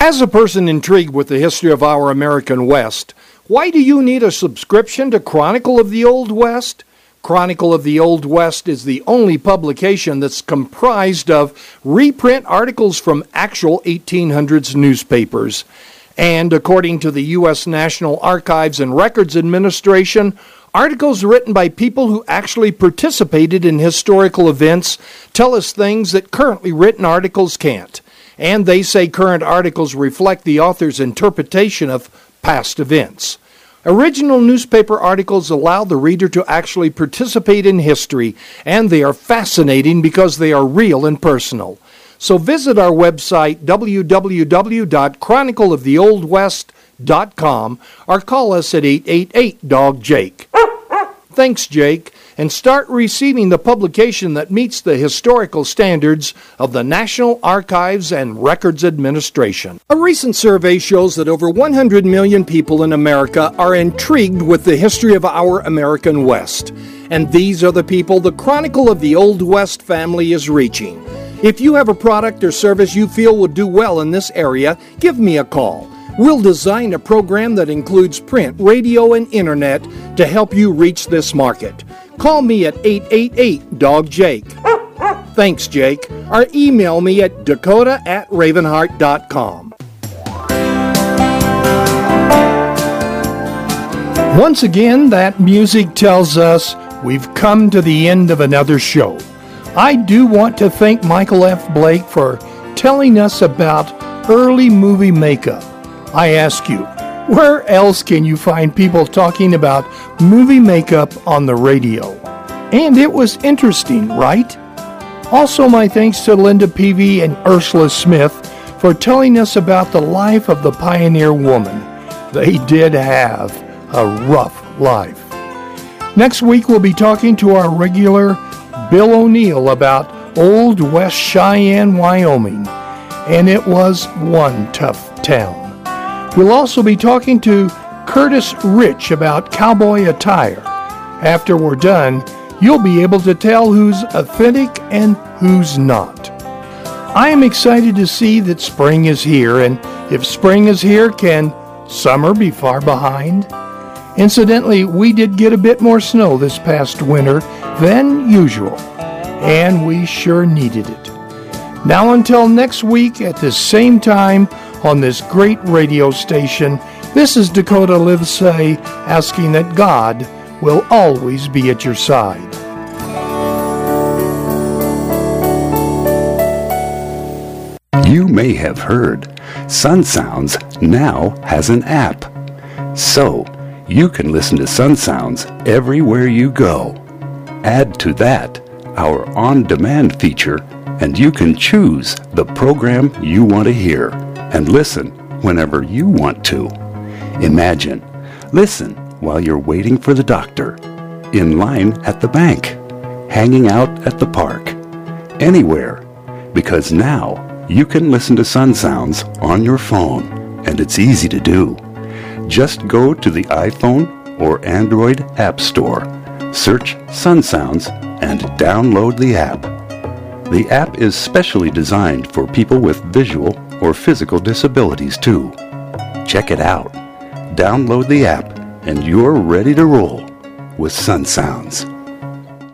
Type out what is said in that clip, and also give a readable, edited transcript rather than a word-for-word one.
As a person intrigued with the history of our American West, why do you need a subscription to Chronicle of the Old West? Chronicle of the Old West is the only publication that's comprised of reprint articles from actual 1800s newspapers. And according to the U.S. National Archives and Records Administration, articles written by people who actually participated in historical events tell us things that currently written articles can't. And they say current articles reflect the author's interpretation of past events. Original newspaper articles allow the reader to actually participate in history, and they are fascinating because they are real and personal. So visit our website, www.chronicleoftheoldwest.com, or call us at 888-DOG-JAKE. Thanks, Jake, and start receiving the publication that meets the historical standards of the National Archives and Records Administration. A recent survey shows that over 100 million people in America are intrigued with the history of our American West. And these are the people the Chronicle of the Old West family is reaching. If you have a product or service you feel would do well in this area, give me a call. We'll design a program that includes print, radio, and internet to help you reach this market. Call me at 888-DOG-JAKE. Thanks, Jake. Or email me at dakota@ravenheart.com. Once again, that music tells us we've come to the end of another show. I do want to thank Michael F. Blake for telling us about early movie makeup. I ask you, where else can you find people talking about movie makeup on the radio? And it was interesting, right? Also, my thanks to Linda Peavy and Ursula Smith for telling us about the life of the pioneer woman. They did have a rough life. Next week, we'll be talking to our regular Bill O'Neill about Old West Cheyenne, Wyoming. And it was one tough town. We'll also be talking to Curtis Rich about cowboy attire. After we're done, you'll be able to tell who's authentic and who's not. I am excited to see that spring is here, and if spring is here, can summer be far behind? Incidentally, we did get a bit more snow this past winter than usual, and we sure needed it. Now until next week at the same time on this great radio station, this is Dakota Livesay asking that God will always be at your side. You may have heard Sun Sounds now has an app. So, you can listen to Sun Sounds everywhere you go. Add to that our on-demand feature, and you can choose the program you want to hear and listen whenever you want to. Imagine, listen while you're waiting for the doctor, in line at the bank, hanging out at the park, anywhere, because now you can listen to Sun Sounds on your phone, and it's easy to do. Just go to the iPhone or Android App Store, search Sun Sounds, and download the app. The app is specially designed for people with visual or physical disabilities too. Check it out. Download the app and you're ready to roll with Sun Sounds.